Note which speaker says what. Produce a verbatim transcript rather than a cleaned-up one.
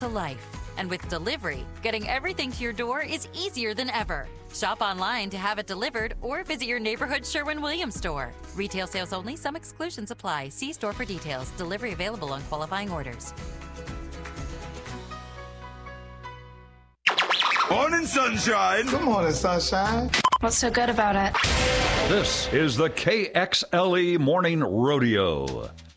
Speaker 1: to life. And with delivery, getting everything to your door is easier than ever. Shop online to have it delivered or visit your neighborhood Sherwin-Williams store. Retail sales only. Some exclusions apply. See store for details. Delivery available on qualifying orders.
Speaker 2: Morning, sunshine.
Speaker 3: Good morning, sunshine.
Speaker 4: What's so good about it?
Speaker 5: This is the K X L E Morning Rodeo.